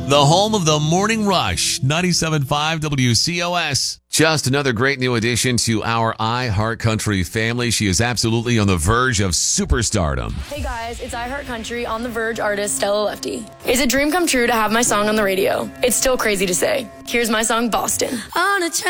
The home of the Morning Rush, 97.5 WCOS. Just another great new addition to our iHeartCountry family. She is absolutely on the verge of superstardom. Hey guys, it's iHeartCountry on the Verge artist Stella Lefty. It's a dream come true to have my song on the radio. It's still crazy to say. Here's my song, Boston.